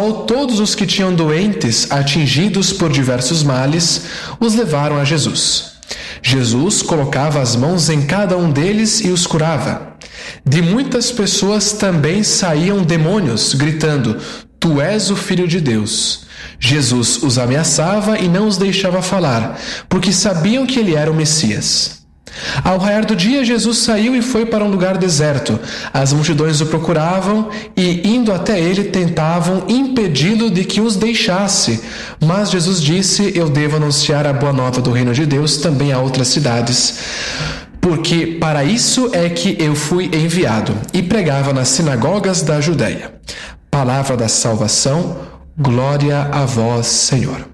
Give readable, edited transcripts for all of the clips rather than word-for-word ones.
Todos os que tinham doentes, atingidos por diversos males, os levaram a Jesus. Jesus colocava as mãos em cada um deles e os curava. De muitas pessoas também saíam demônios, gritando: Tu és o Filho de Deus. Jesus os ameaçava e não os deixava falar, porque sabiam que ele era o Messias. Ao raiar do dia, Jesus saiu e foi para um lugar deserto. As multidões o procuravam e, indo até ele, tentavam impedi-lo de que os deixasse. Mas Jesus disse: Eu devo anunciar a boa nova do reino de Deus também a outras cidades, porque para isso é que eu fui enviado. E pregava nas sinagogas da Judéia. Palavra da salvação, glória a vós, Senhor.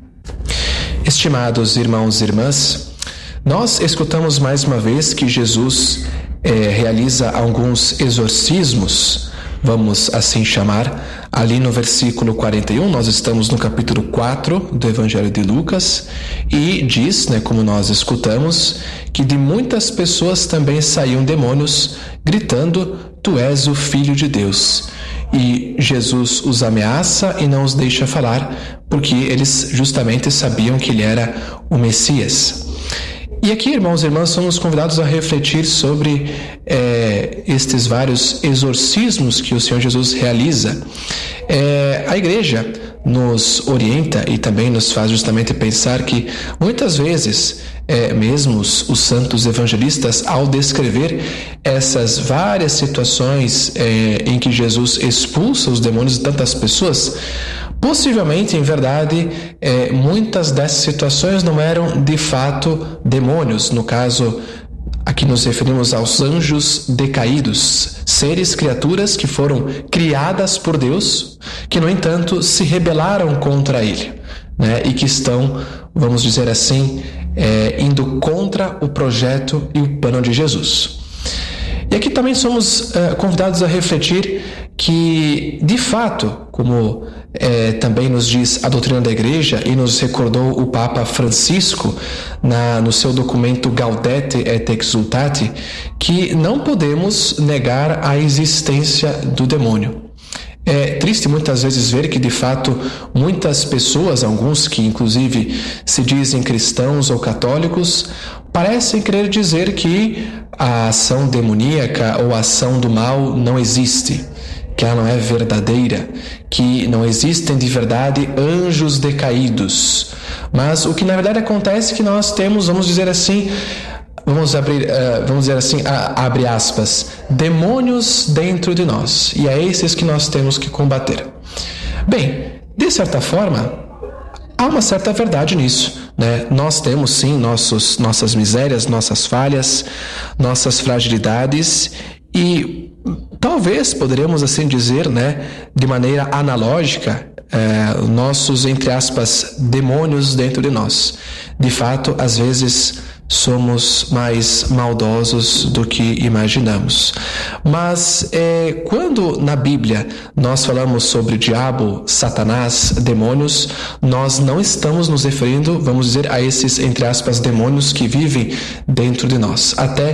Estimados irmãos e irmãs, nós escutamos mais uma vez que Jesus realiza alguns exorcismos, vamos assim chamar, ali no versículo 41, nós estamos no capítulo 4 do Evangelho de Lucas, e diz, como nós escutamos, que de muitas pessoas também saíam demônios, gritando: Tu és o Filho de Deus. E Jesus os ameaça e não os deixa falar, porque eles justamente sabiam que ele era o Messias. E aqui, irmãos e irmãs, somos convidados a refletir sobre estes vários exorcismos que o Senhor Jesus realiza. A igreja nos orienta e também nos faz justamente pensar que muitas vezes, mesmo os santos evangelistas, ao descrever essas várias situações em que Jesus expulsa os demônios de tantas pessoas, possivelmente, em verdade, muitas dessas situações não eram de fato demônios. No caso, aqui nos referimos aos anjos decaídos, seres, criaturas que foram criadas por Deus, que, no entanto, se rebelaram contra ele, e que estão, vamos dizer assim, indo contra o projeto e o plano de Jesus. E aqui também somos convidados a refletir que, de fato, como também nos diz a doutrina da Igreja e nos recordou o Papa Francisco no seu documento Gaudete et Exsultate, que não podemos negar a existência do demônio. É triste muitas vezes ver que, de fato, muitas pessoas, alguns que inclusive se dizem cristãos ou católicos, parecem querer dizer que a ação demoníaca ou a ação do mal não existe, que ela não é verdadeira, que não existem de verdade anjos decaídos. Mas o que na verdade acontece é que nós temos, vamos dizer assim, abre aspas, demônios dentro de nós, e é esses que nós temos que combater. Bem, de certa forma, há uma certa verdade nisso, Nós temos sim nossas misérias, nossas falhas, nossas fragilidades, e talvez poderíamos assim dizer, de maneira analógica, nossos, entre aspas, demônios dentro de nós. De fato, às vezes somos mais maldosos do que imaginamos. Mas quando na Bíblia nós falamos sobre diabo, Satanás, demônios, nós não estamos nos referindo, vamos dizer, a esses, entre aspas, demônios que vivem dentro de nós. Até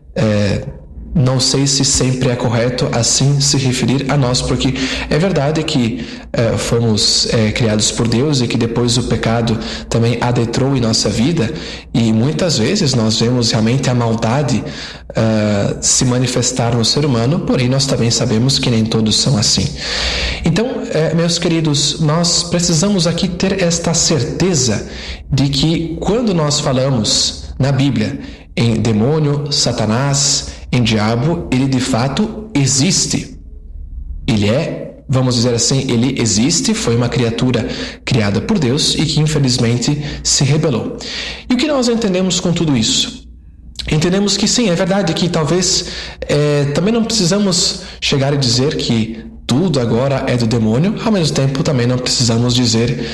não sei se sempre é correto assim se referir a nós, porque é verdade que fomos criados por Deus e que depois o pecado também adentrou em nossa vida, e muitas vezes nós vemos realmente a maldade se manifestar no ser humano, porém nós também sabemos que nem todos são assim. Então, meus queridos, nós precisamos aqui ter esta certeza de que quando nós falamos na Bíblia em demônio, Satanás, em diabo, ele de fato existe. Ele vamos dizer assim, ele existe, foi uma criatura criada por Deus e que infelizmente se rebelou. E o que nós entendemos com tudo isso? Entendemos que sim, é verdade que talvez também não precisamos chegar e dizer que tudo agora é do demônio, ao mesmo tempo também não precisamos dizer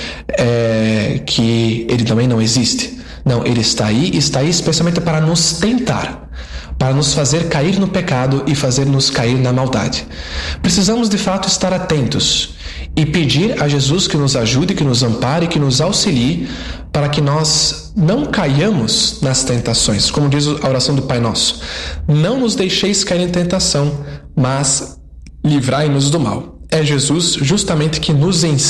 que ele também não existe. Não, ele está aí especialmente para nos tentar, para nos fazer cair no pecado e fazer-nos cair na maldade. Precisamos de fato estar atentos e pedir a Jesus que nos ajude, que nos ampare, que nos auxilie, para que nós não caiamos nas tentações. Como diz a oração do Pai Nosso: não nos deixeis cair em tentação, mas livrai-nos do mal. É Jesus justamente que nos ensina